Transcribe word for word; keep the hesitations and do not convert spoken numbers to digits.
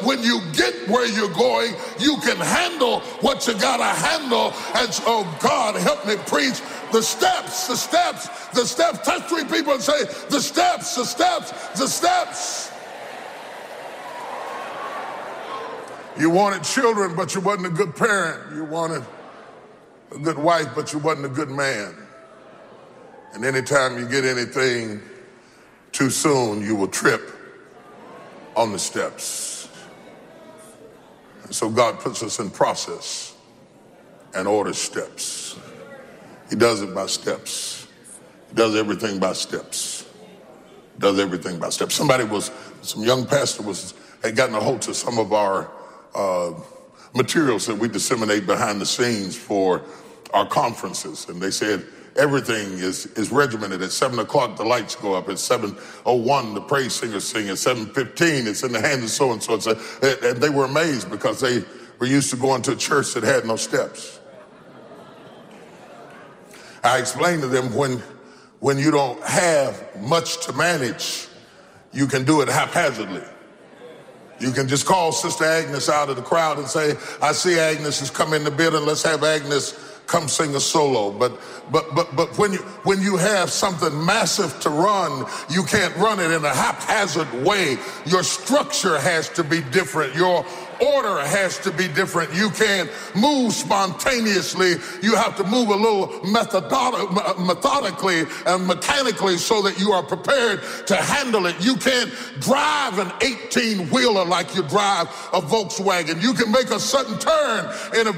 when you get where you're going, you can handle what you gotta handle. And so, God, help me preach the steps, the steps, the steps. Touch three people and say, the steps, the steps, the steps. You wanted children, but you wasn't a good parent. You wanted a good wife, but you wasn't a good man. And anytime you get anything too soon, you will trip on the steps. And so God puts us in process and orders steps. He does it by steps. He does everything by steps. He does everything by steps. Somebody was, some young pastor was, had gotten a hold of some of our uh, materials that we disseminate behind the scenes for our conferences. And they said, everything is, is regimented. At seven o'clock, the lights go up. At seven oh one, the praise singers sing. At seven fifteen, it's in the hands of so-and-so. And they were amazed because they were used to going to a church that had no steps. I explained to them, when, when you don't have much to manage, you can do it haphazardly. You can just call Sister Agnes out of the crowd and say, I see Agnes has come in the building. Let's have Agnes come sing a solo. But but but but when you when you have something massive to run, you can't run it in a haphazard way. Your structure has to be different. Your order has to be different. You can't move spontaneously. You have to move a little methodolo- methodically and mechanically so that you are prepared to handle it. You can't drive an eighteen-wheeler like you drive a Volkswagen. You can make a sudden turn in a